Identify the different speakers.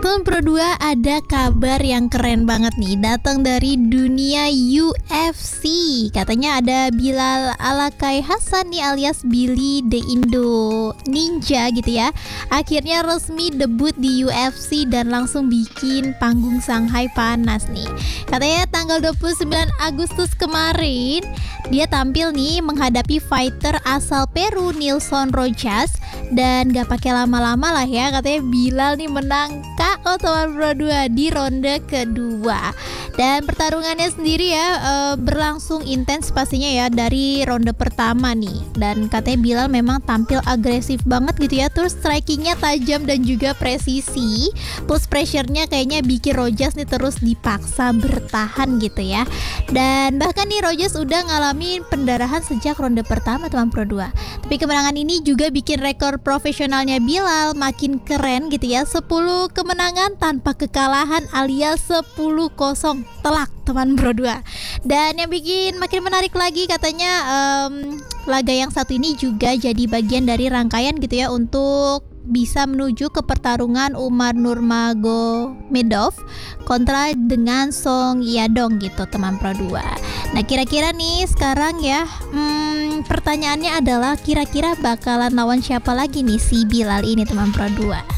Speaker 1: Teman Pro 2, ada kabar yang keren banget nih, datang dari dunia UFC. Katanya ada Bilal Alakai Hasan nih alias Billy the Indo Ninja gitu ya. Akhirnya resmi debut di UFC dan langsung bikin panggung Shanghai panas nih. Katanya tanggal 29 Agustus kemarin dia tampil nih menghadapi fighter asal Peru Nilson Rojas. Dan gak pakai lama-lama lah ya, katanya Bilal nih menang KO Teman Pro 2 di ronde kedua. Dan pertarungannya sendiri ya berlangsung intens pastinya ya dari ronde pertama nih. Dan katanya Bilal memang tampil agresif banget gitu ya. Terus strikingnya tajam dan juga presisi. Plus pressure-nya kayaknya bikin Rojas nih terus dipaksa bertahan gitu ya. Dan bahkan nih Rojas udah ngalamin pendarahan sejak ronde pertama Teman Pro 2. Tapi kemenangan ini juga bikin rekor profesionalnya Bilal makin keren gitu ya. 10 kemenangan tanpa kekalahan alias 10-0 telak Teman Pro 2. Dan yang bikin makin menarik lagi katanya laga yang satu ini juga jadi bagian dari rangkaian gitu ya untuk bisa menuju ke pertarungan Umar Nurmagomedov kontra dengan Song Yadong gitu Teman Pro 2. Nah kira-kira nih sekarang ya pertanyaannya adalah kira-kira bakalan lawan siapa lagi nih si Bilal ini Teman Pro 2?